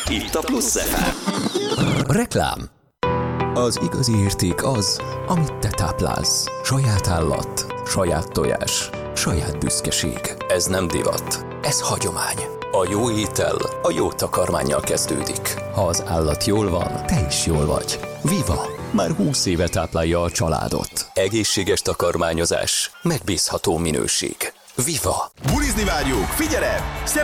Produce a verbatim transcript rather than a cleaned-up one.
Itt a Plusz ef em. Reklám. Az igazi érték az, amit te táplálsz. Saját állat, saját tojás, saját büszkeség. Ez nem divat, ez hagyomány. A jó étel a jó takarmánnyal kezdődik. Ha az állat jól van, te is jól vagy. Viva! Már húsz éve táplálja a családot. Egészséges takarmányozás, megbízható minőség. Viva! Bulizni várjuk! Figyelem!